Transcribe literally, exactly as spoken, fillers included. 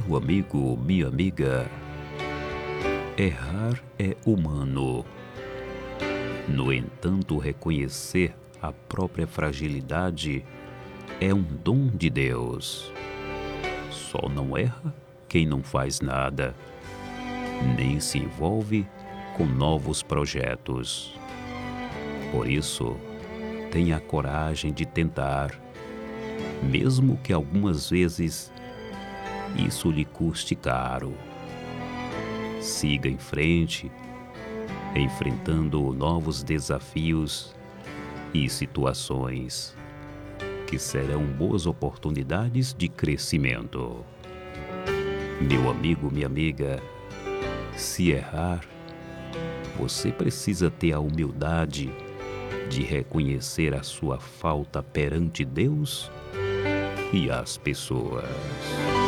Meu amigo, minha amiga, errar é humano. No entanto, reconhecer a própria fragilidade é um dom de Deus. Só não erra quem não faz nada, nem se envolve com novos projetos. Por isso, tenha a coragem de tentar, mesmo que algumas vezes isso lhe custe caro. Siga em frente, enfrentando novos desafios e situações que serão boas oportunidades de crescimento. Meu amigo, minha amiga, se errar, você precisa ter a humildade de reconhecer a sua falta perante Deus e as pessoas.